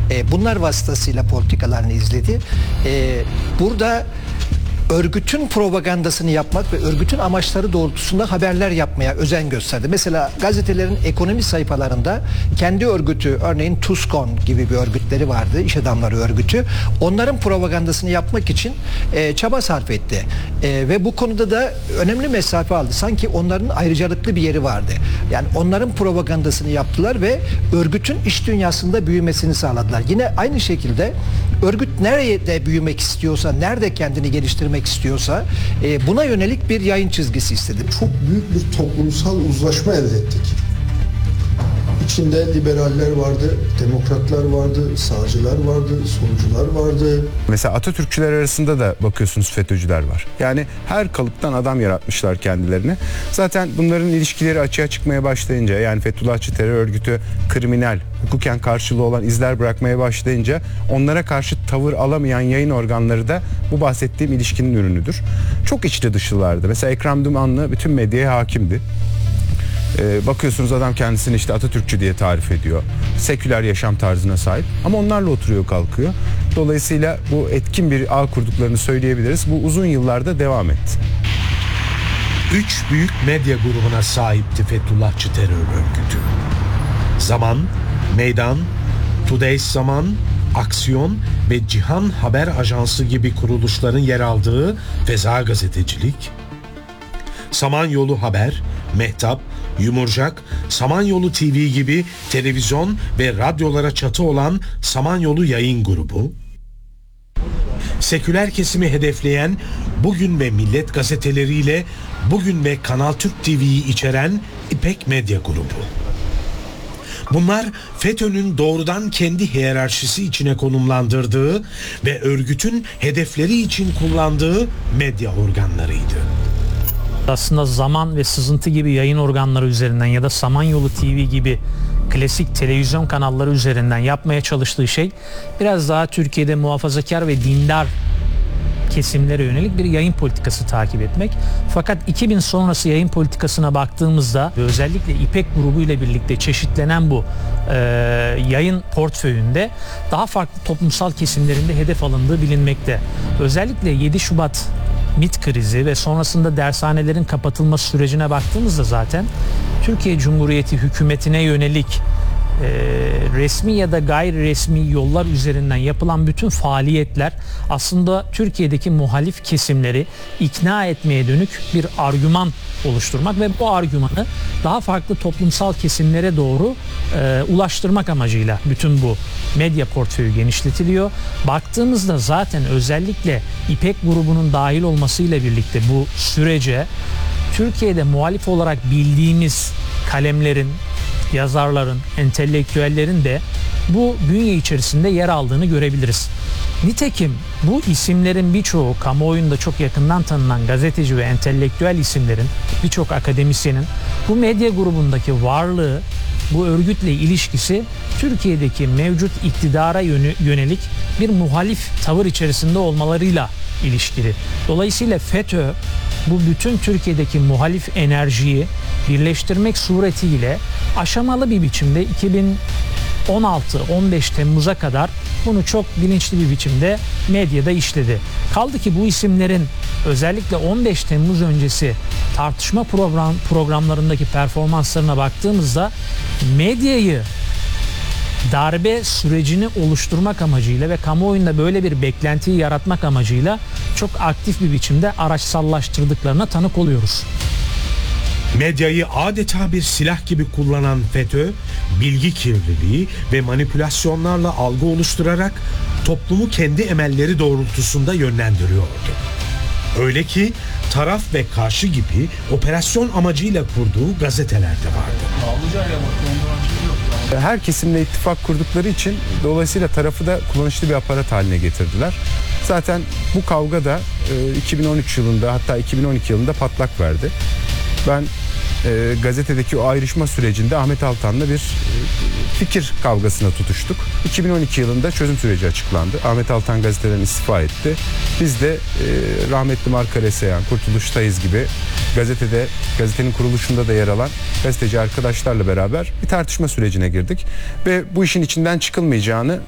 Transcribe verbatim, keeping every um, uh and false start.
E, bunlar vasıtasıyla politikalarını izledi. E, burada örgütün propagandasını yapmak ve örgütün amaçları doğrultusunda haberler yapmaya özen gösterdi. Mesela gazetelerin ekonomi sayfalarında kendi örgütü, örneğin TUSKON gibi bir örgütleri vardı, iş adamları örgütü. Onların propagandasını yapmak için e, çaba sarf etti. E, ve bu konuda da önemli mesafe aldı. Sanki onların ayrıcalıklı bir yeri vardı. Yani onların propagandasını yaptılar ve örgütün iş dünyasında büyümesini sağladılar. Yine aynı şekilde örgüt nerede büyümek istiyorsa, nerede kendini geliştirmek istiyorsa e, buna yönelik bir yayın çizgisi istedi. Çok büyük bir toplumsal uzlaşma elde ettik. İçinde liberaller vardı, demokratlar vardı, sağcılar vardı, solcular vardı. Mesela Atatürkçüler arasında da bakıyorsunuz FETÖ'cüler var. Yani her kalıptan adam yaratmışlar kendilerini. Zaten bunların ilişkileri açığa çıkmaya başlayınca, yani Fethullahçı terör örgütü kriminal, hukuken karşılığı olan izler bırakmaya başlayınca onlara karşı tavır alamayan yayın organları da bu bahsettiğim ilişkinin ürünüdür. Çok içli dışlılardı. Mesela Ekrem Dumanlı bütün medyaya hakimdi. Ee, bakıyorsunuz adam kendisini işte Atatürkçü diye tarif ediyor. Seküler yaşam tarzına sahip. Ama onlarla oturuyor kalkıyor. Dolayısıyla bu etkin bir ağ kurduklarını söyleyebiliriz. Bu uzun yıllarda devam etti. Üç büyük medya grubuna sahipti Fethullahçı terör örgütü. Zaman, Meydan, Tudeys Zaman, Aksiyon ve Cihan Haber Ajansı gibi kuruluşların yer aldığı Feza Gazetecilik, Samanyolu Haber, Mehtap, Yumurcak, Samanyolu T V gibi televizyon ve radyolara çatı olan Samanyolu Yayın Grubu, seküler kesimi hedefleyen Bugün ve Millet gazeteleriyle Bugün ve Kanal Türk T V'yi içeren İpek Medya Grubu. Bunlar FETÖ'nün doğrudan kendi hiyerarşisi içine konumlandırdığı ve örgütün hedefleri için kullandığı medya organlarıydı. Aslında Zaman ve Sızıntı gibi yayın organları üzerinden ya da Samanyolu T V gibi klasik televizyon kanalları üzerinden yapmaya çalıştığı şey biraz daha Türkiye'de muhafazakar ve dindar kesimlere yönelik bir yayın politikası takip etmek. Fakat iki bin sonrası yayın politikasına baktığımızda ve özellikle İpek grubu ile birlikte çeşitlenen bu e, yayın portföyünde daha farklı toplumsal kesimlerinde hedef alındığı bilinmekte. Özellikle yedi Şubat MİT krizi ve sonrasında dershanelerin kapatılması sürecine baktığımızda zaten Türkiye Cumhuriyeti hükümetine yönelik e, resmi ya da gayri resmi yollar üzerinden yapılan bütün faaliyetler aslında Türkiye'deki muhalif kesimleri ikna etmeye dönük bir argüman oluşturmak ve bu argümanı daha farklı toplumsal kesimlere doğru e, ulaştırmak amacıyla bütün bu medya portföyü genişletiliyor. Baktığımızda zaten özellikle İpek grubunun dahil olmasıyla birlikte bu sürece Türkiye'de muhalif olarak bildiğimiz kalemlerin, yazarların, entelektüellerin de bu bünye içerisinde yer aldığını görebiliriz. Nitekim bu isimlerin birçoğu kamuoyunda çok yakından tanınan gazeteci ve entelektüel isimlerin, birçok akademisyenin bu medya grubundaki varlığı, bu örgütle ilişkisi Türkiye'deki mevcut iktidara yönelik bir muhalif tavır içerisinde olmalarıyla ilişkili. Dolayısıyla FETÖ bu bütün Türkiye'deki muhalif enerjiyi birleştirmek suretiyle aşamalı bir biçimde iki bin on altı on beş Temmuz'a kadar bunu çok bilinçli bir biçimde medyada işledi. Kaldı ki bu isimlerin özellikle on beş Temmuz öncesi tartışma program, programlarındaki performanslarına baktığımızda medyayı darbe sürecini oluşturmak amacıyla ve kamuoyunda böyle bir beklentiyi yaratmak amacıyla çok aktif bir biçimde araçsallaştırdıklarına tanık oluyoruz. Medyayı adeta bir silah gibi kullanan FETÖ, bilgi kirliliği ve manipülasyonlarla algı oluşturarak toplumu kendi emelleri doğrultusunda yönlendiriyordu. Öyle ki taraf ve karşı gibi operasyon amacıyla kurduğu gazeteler de vardı. Her kesimle ittifak kurdukları için dolayısıyla tarafı da kullanışlı bir aparat haline getirdiler. Zaten bu kavga da iki bin on üç yılında, hatta iki bin on iki yılında patlak verdi. Ben e, gazetedeki o ayrışma sürecinde Ahmet Altan'la bir e, fikir kavgasına tutuştuk. iki bin on iki yılında çözüm süreci açıklandı. Ahmet Altan gazeteden istifa etti. Biz de e, rahmetli Marka Reseyan, Kurtuluş'tayız gibi gazetede, gazetenin kuruluşunda da yer alan gazeteci arkadaşlarla beraber bir tartışma sürecine girdik. Ve bu işin içinden çıkılmayacağını